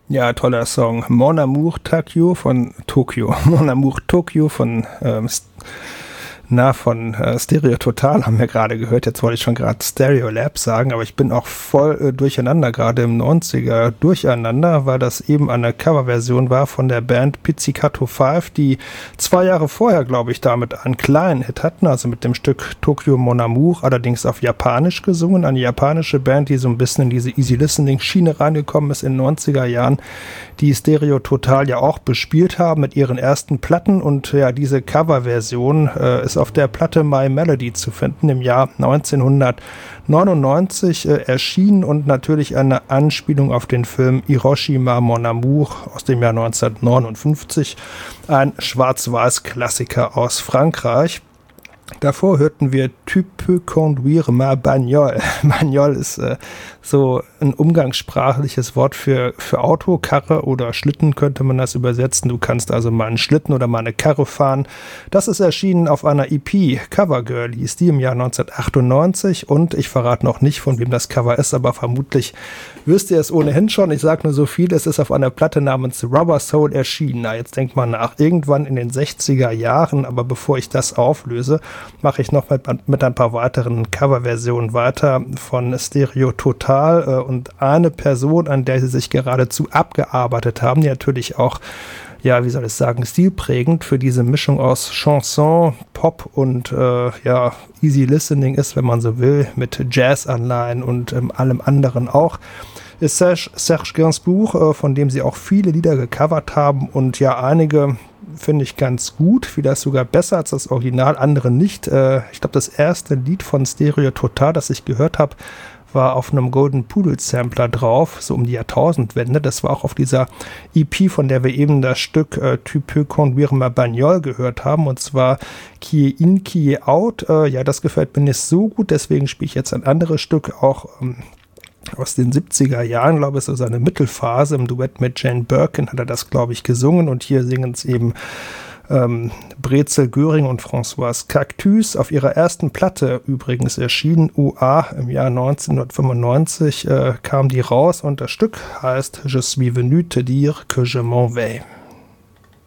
Ja, toller Song. Mon Amour Tokyo von Tokyo. Mon Amour Tokyo von Stereo Total haben wir gerade gehört. Jetzt wollte ich schon gerade Stereo Lab sagen, aber ich bin auch voll durcheinander, gerade im 90er durcheinander, weil das eben eine Coverversion war von der Band Pizzicato 5, die 2 Jahre vorher, glaube ich, damit einen kleinen Hit hatten, also mit dem Stück Tokyo Mon Amour, allerdings auf Japanisch gesungen. Eine japanische Band, die so ein bisschen in diese Easy Listening Schiene reingekommen ist in den 90er Jahren, die Stereo Total ja auch bespielt haben mit ihren ersten Platten, und ja, diese Coverversion ist auf der Platte My Melody zu finden, im Jahr 1999 erschienen, und natürlich eine Anspielung auf den Film Hiroshima Mon Amour aus dem Jahr 1959, ein Schwarz-Weiß-Klassiker aus Frankreich. Davor hörten wir Tu peux conduire ma bagnole. Bagnole ist so ein umgangssprachliches Wort für Auto, Karre oder Schlitten könnte man das übersetzen. Du kannst also mal einen Schlitten oder mal eine Karre fahren. Das ist erschienen auf einer EP. Covergirl hieß die im Jahr 1998, und ich verrate noch nicht, von wem das Cover ist, aber vermutlich wisst ihr es ohnehin schon. Ich sage nur so viel, es ist auf einer Platte namens Rubber Soul erschienen. Na, jetzt denkt man nach, irgendwann in den 60er Jahren, aber bevor ich das auflöse, mache ich noch mit ein paar weiteren Coverversionen weiter von Stereo Total, und eine Person, an der sie sich geradezu abgearbeitet haben, die natürlich auch, ja, wie soll ich sagen, stilprägend für diese Mischung aus Chanson, Pop und ja, Easy Listening ist, wenn man so will, mit Jazz-Anleihen und allem anderen auch, ist Serge Gainsbourg, von dem sie auch viele Lieder gecovert haben, und ja, einige finde ich ganz gut, vielleicht sogar besser als das Original, andere nicht. Ich glaube, das erste Lied von Stereo Total, das ich gehört habe, war auf einem Golden Pudel Sampler drauf, so um die Jahrtausendwende. Das war auch auf dieser EP, von der wir eben das Stück Tu peux conduire ma bagnole gehört haben, und zwar Qui est in, qui est out. Ja, das gefällt mir nicht so gut, deswegen spiele ich jetzt ein anderes Stück, auch aus den 70er Jahren, glaube ich, so seine Mittelphase. Im Duett mit Jane Birkin hat er das, glaube ich, gesungen, und hier singen es eben Brezel Göring und Françoise Cactus. Auf ihrer ersten Platte übrigens erschienen, UA, im Jahr 1995 kam die raus, und das Stück heißt Je suis venu te dire que je m'en vais.